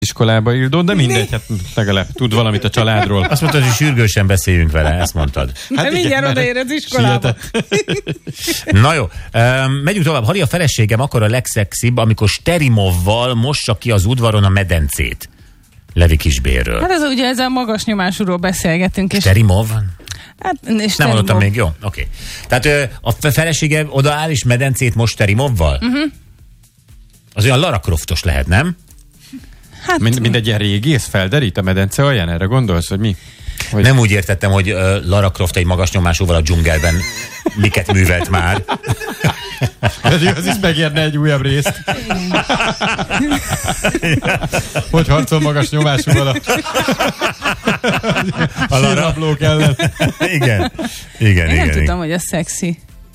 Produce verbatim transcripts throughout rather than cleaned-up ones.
iskolába Ildó, de mindegy, hát legalább tud valamit a családról. Azt mondtad, hogy sürgősen beszéljünk vele, ezt mondtad. Hát de mindjárt odaér az iskolába. Na jó, um, megyünk tovább. Hali, a feleségem akkor a legszexibb, amikor Sterimovval mossa ki az udvaron a medencét. Levi Kisbérről. Hát ez ugye ezzel magas nyomásúról beszélgetünk. És Sterimov? Hát, és nem hallottam még, jó? Oké. Okay. Tehát a felesége odaáll és medencét most Sterimovval? Uh-huh. Az olyan Lara Croftos lehet, nem? Hát, Mind, mindegy ilyen régész felderít a medence alján, erre gondolsz, hogy mi? Hogy... Nem úgy értettem, hogy uh, Lara Croft egy magas nyomásúval a dzsungelben miket művelt már. Pedig az is megérne egy újabb részt. Hogy harcol magas nyomásúval a, a sírrablók ellen. Igen. Igen, én igen, nem igen. tudtam, hogy ez szexi.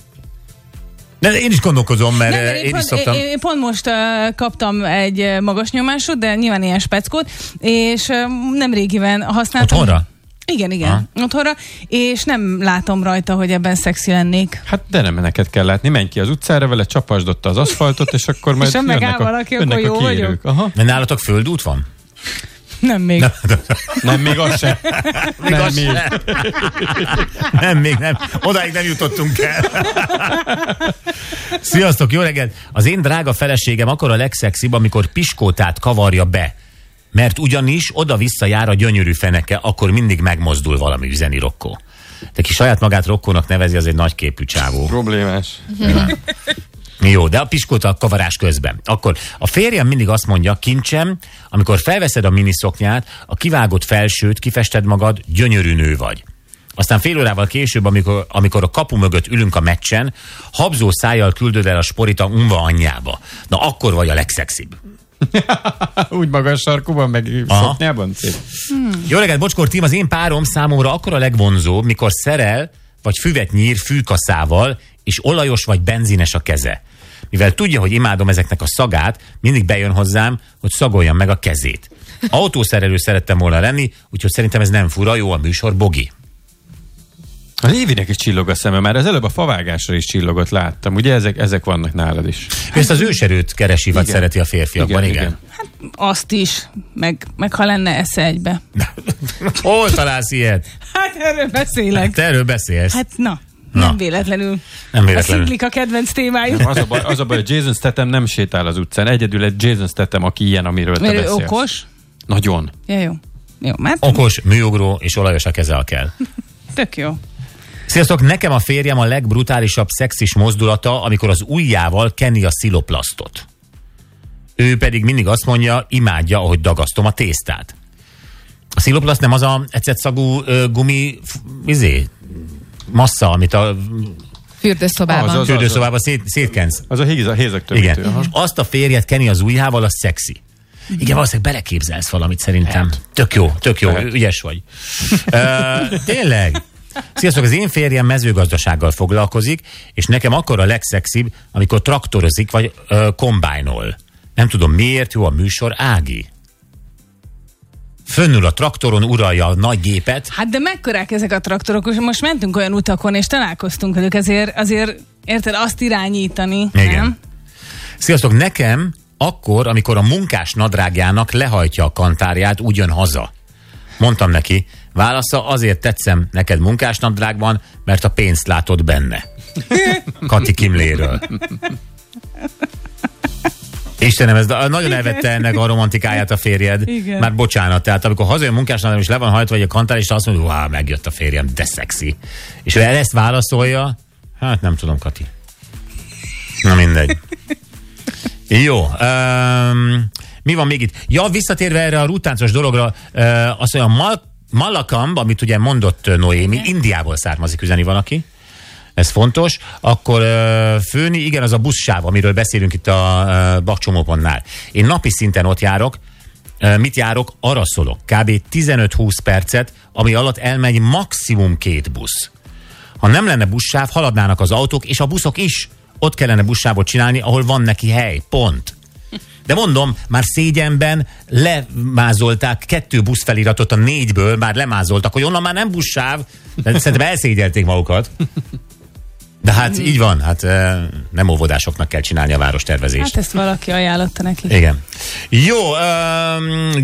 De én is gondolkozom, mert nem, én, én, én pont, is szoktam... Én, én pont most uh, kaptam egy uh, magas nyomásút, de nyilván ilyen speckót, és uh, nem régiben használtam. Otthonra? Igen, igen, ha. otthonra, és nem látom rajta, hogy ebben szexi lennék. Hát de nem, neked kell látni, menj ki az utcára vele, csapasd ott az aszfaltot, és akkor majd és ha jönnek, megáll valaki, a, jönnek akkor a jó kérők. Aha. De nálatok földút van? Nem még. Nem, nem még az se. Még nem az még. Se. Nem, még nem. Odáig nem jutottunk el. Sziasztok, jó reggelt! Az én drága feleségem akkor a legszexibb, amikor piskótát kavarja be. Mert ugyanis oda-vissza jár a gyönyörű feneke, akkor mindig megmozdul valami, üzeni Rokkó. De ki saját magát Rokkónak nevezi, az egy nagyképű csávó. Problémás. Ja. Jó, de a piskóta a kavarás közben. Akkor a férjem mindig azt mondja, kincsem, amikor felveszed a miniszoknyát, a kivágott felsőt, kifested magad, gyönyörű nő vagy. Aztán fél órával később, amikor, amikor a kapu mögött ülünk a meccsen, habzó szájjal küldöd el a sporit a unva anyjába. Na akkor vagy a legszexibb. Úgy magas sarkúban, meg Aha. szoknyában. Hmm. Jó reggelt, Bocskor Tím, az én párom számomra akkor a legvonzóbb, mikor szerel, vagy füvet nyír fűkaszával, és olajos vagy benzines a keze. Mivel tudja, hogy imádom ezeknek a szagát, mindig bejön hozzám, hogy szagoljam meg a kezét. Autószerelő szerettem volna lenni, úgyhogy szerintem ez nem fura, jó a műsor, Bogi. A Lévinek is csillog a szeme, már az előbb a favágásra is csillogott, láttam. Ugye ezek, ezek vannak nálad is. Ezt az őserőt keresi, vagy igen. szereti a férfiakban, igen? igen. igen. Hát azt is, meg, meg ha lenne esze egybe. Hol találsz ilyet? Hát erről beszélek. Te erről beszélsz. Hát na. Na. Nem véletlenül. Nem véletlenül. A sziglik a kedvenc témájuk. Az a baj, az a baj, hogy Jason Statham nem sétál az utcán. Egyedül egy Jason Statham, aki ilyen, amiről te beszélsz. Okos? Nagyon. Ja, jó. jó mert... Okos, műugró és olajos a keze, a kell. Tök jó. Sziasztok, nekem a férjem a legbrutálisabb szexis mozdulata, amikor az ujjával keni a sziloplasztot. Ő pedig mindig azt mondja, imádja, ahogy dagasztom a tésztát. A sziloplaszt nem az a ecetszagú gumi izé, massza, amit a fürdőszobában. Az, az, fürdőszobában szét, szétkensz. Az a hézak többítő. Igen. És azt a férjet keni az ujjával, az szexi. Igen, valószínűleg beleképzelsz valamit szerintem. Hát. Tök jó, tök jó, hát. Ügyes vagy. uh, tényleg? Sziasztok, az én férjem mezőgazdasággal foglalkozik, és nekem akkor a legszexibb, amikor traktorozik, vagy uh, kombájnol. Nem tudom miért, jó a műsor, Ági. Fönnül a traktoron uralja a nagy gépet. Hát de mekkorák ezek a traktorok, és most mentünk olyan utakon, és találkoztunk velük, ezért azért, érted, azt irányítani, igen. Nem? Sziasztok, nekem akkor, amikor a munkás nadrágjának lehajtja a kantárját, úgy jön haza. Mondtam neki, válasza, azért tetszem neked munkás nadrágban, mert a pénzt látod benne. Kati Kimléről. Istenem, ez nagyon igen. elvette ennek a romantikáját a férjed. Igen. Már bocsánat, tehát amikor hazajön munkásnál, és le van hajtva, vagy a kantár, és azt mondja, hogy wow, megjött a férjem, de szexi. És ő ezt válaszolja, hát nem tudom, Kati. Na mindegy. Jó. Um, mi van még itt? Ja, visszatérve erre a rúttáncos dologra, uh, azt mondja, Mal- Malakamb, amit ugye mondott Noémi, okay. Indiából származik, üzeni valaki. Ez fontos. Akkor uh, főni, igen, az a buszsáv, amiről beszélünk itt a uh, bakcsomópontnál. Én napi szinten ott járok. Uh, mit járok? Arra szólok. kb. tizenöt-húsz percet, ami alatt elmegy maximum két busz. Ha nem lenne buszsáv, haladnának az autók, és a buszok is. Ott kellene buszsávot csinálni, ahol van neki hely. Pont. De mondom, már szégyenben lemázolták kettő buszfeliratot a négyből, már lemázoltak, hogy onnan már nem buszsáv, de szerintem elszégyelték magukat. De hát így van, hát nem óvodásoknak kell csinálni a várostervezést. Hát ezt valaki ajánlotta nekik. Igen. Jó, um,